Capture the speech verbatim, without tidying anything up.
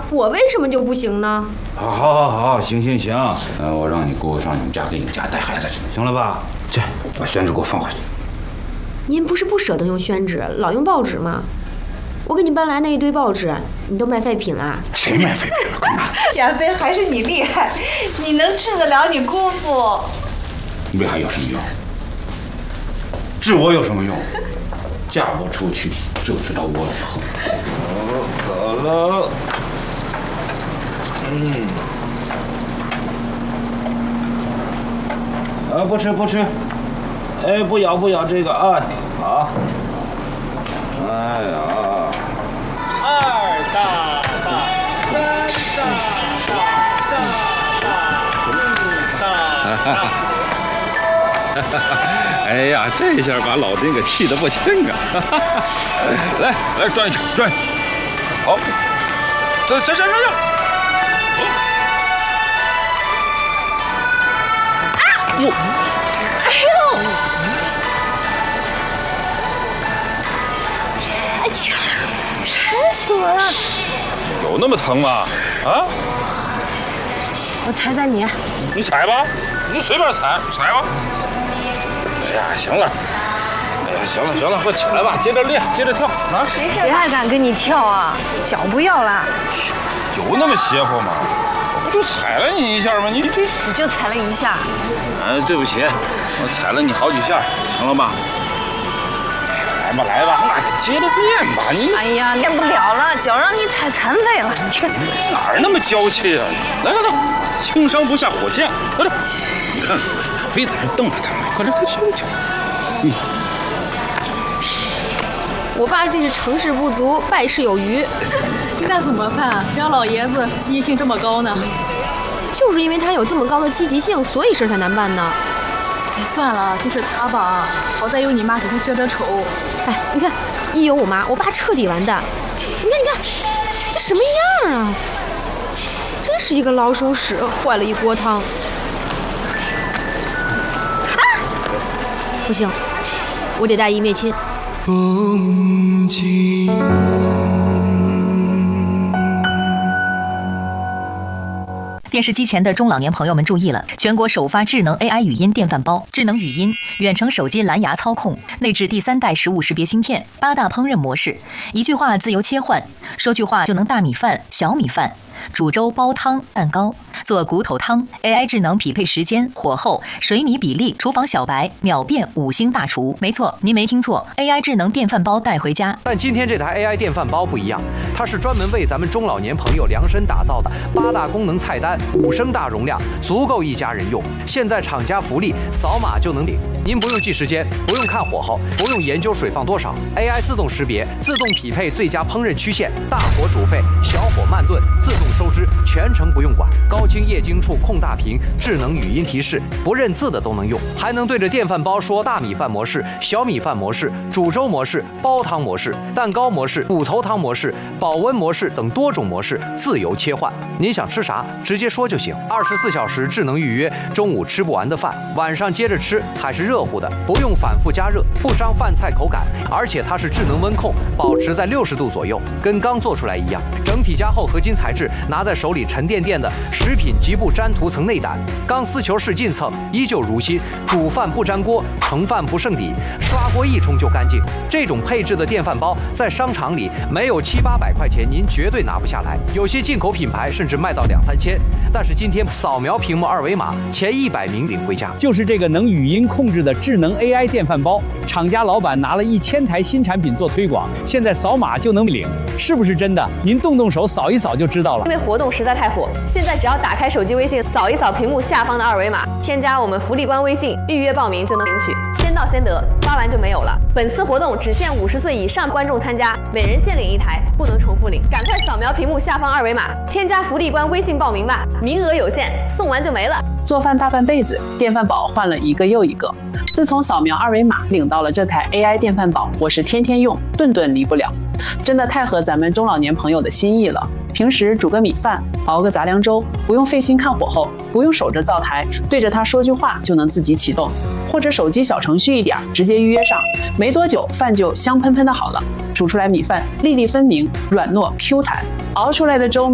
我为什么就不行呢？ 好，好，好，好，行行行，呃，我让你姑姑上你们家给你们家带孩子去，行了吧？去，把宣纸给我放回去。 您不是不舍得用宣纸，老用报纸吗？我给你搬来那一堆报纸，你都卖废品啦？ 谁卖废品了？干嘛？ 田飞还是你厉害，你能治得了你姑父？ 为还有什么用？治我有什么用？嫁不出去就知道窝里横。走了。嗯。啊，不吃不吃。哎，不咬不咬这个啊，好。哎呀。 二大大，三大大，四大大。 哎呀，这下把老丁给气得不轻啊！来来，转一圈，转一圈。好，这这这这这。啊！哟！ 哎呦！哎呀，疼死我了！ 有那么疼吗？啊？ 我踩踩你。 你踩吧，你随便踩，踩吧。哎呀，行了，哎呀，行了行了，快起来吧，接着练，接着跳啊！ 谁还敢跟你跳啊？脚不要了。 有那么邪乎吗？我不就踩了你一下吗？你这你就踩了一下。 哎，对不起，我踩了你好几下，行了吧？来吧来吧，那接着练吧，你。 哎呀，练不了了，脚让你踩残废了。 这哪儿那么娇气啊？来来来，轻伤不下火线，快点！你看，非在这瞪着他们，快点，快去去。嗯。 我爸这是成事不足，败事有余。 那怎么办？谁让老爷子积极性这么高呢？ 就是因为他有这么高的积极性，所以事才难办呢。 哎，算了，就是他吧，好在有你妈给他遮遮丑。 哎，你看，一有我妈，我爸彻底完蛋。你看，你看，这什么样啊？真是一个老鼠屎，坏了一锅汤。啊！不行，我得带一灭亲。风景。 电视机前的中老年朋友们注意了，全国首发智能 A I 语音电饭煲，智能语音，远程手机蓝牙操控，内置第三代食物识别芯片，八大烹饪模式，一句话自由切换，说句话就能大米饭、小米饭，煮粥、煲汤、蛋糕，做骨头汤 ，A I 智能匹配时间、火候、水米比例，厨房小白秒变五星大厨。没错，您没听错 ，A I 智能电饭煲带回家。 但今天这台 A I 电饭煲不一样，它是专门为咱们中老年朋友量身打造的，八大功能菜单，五升大容量，足够一家人用。现在厂家福利，扫码就能领。您不用记时间，不用看火候，不用研究水放多少 ，A I 自动识别，自动匹配最佳烹饪曲线，大火煮沸，小火慢炖，自动收汁，全程不用管。高清液晶触控大屏，智能语音提示，不认字的都能用，还能对着电饭煲说大米饭模式、小米饭模式、煮粥模式、煲汤模式、蛋糕模式、骨头汤模式、保温模式等多种模式自由切换。您想吃啥，直接说就行。二十四小时智能预约，中午吃不完的饭，晚上接着吃，还是热乎的，不用反复加热，不伤饭菜口感，而且它是智能温控，保持在六十度左右，跟刚做出来一样。整体加厚合金材质，拿在手里沉甸甸的，食品极不粘涂层内胆，钢丝球式进蹭，依旧如新。煮饭不粘锅，盛饭不剩底，刷锅一冲就干净。这种配置的电饭煲，在商场里没有七八百块钱，您绝对拿不下来。有些进口品牌甚至卖到两三千。但是今天扫描屏幕二维码，前一百名领回家。 就是这个能语音控制的智能 A I 电饭煲，厂家老板拿了一千台新产品做推广，现在扫码就能领，是不是真的？您动动手扫一扫就知道了。 因为活动实在太火，现在只要打开手机微信，扫一扫屏幕下方的二维码，添加我们福利官微信，预约报名就能领取，先到先得，发完就没有了。本次活动只限五十岁以上观众参加，每人限领一台，不能重复领。赶快扫描屏幕下方二维码，添加福利官微信报名吧，名额有限，送完就没了。 做饭大半辈子，电饭煲换了一个又一个。自从扫描二维码领到了这台 A I 电饭煲，我是天天用，顿顿离不了。真的太合咱们中老年朋友的心意了。平时煮个米饭，熬个杂粮粥，不用费心看火候，不用守着灶台，对着它说句话就能自己启动，或者手机小程序一点，直接预约上，没多久饭就香喷喷的好了。煮出来米饭粒粒分明，软糯 Q 弹，熬出来的粥